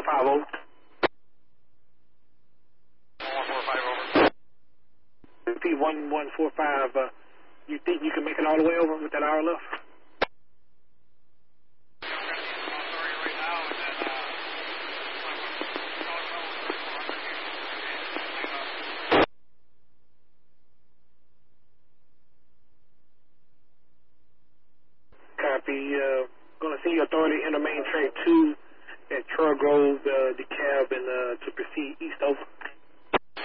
1145 over. 1145 over. P1145, you think you can make it all the way over with that hour left? Copy. Going to send you authority in the main train 2 at Troy Grove, DeKalb, and to proceed east over.